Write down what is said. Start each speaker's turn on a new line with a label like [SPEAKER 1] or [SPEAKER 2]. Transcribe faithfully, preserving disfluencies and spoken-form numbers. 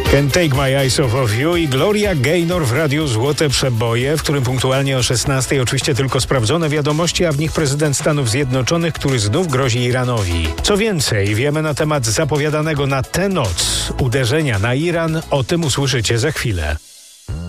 [SPEAKER 1] Can't Take My Eyes Off of You i Gloria Gaynor w radiu Złote Przeboje, w którym punktualnie o szesnastej oczywiście tylko sprawdzone wiadomości, a w nich prezydent Stanów Zjednoczonych, który znów grozi Iranowi. Co więcej, wiemy na temat zapowiadanego na tę noc uderzenia na Iran, o tym usłyszycie za chwilę.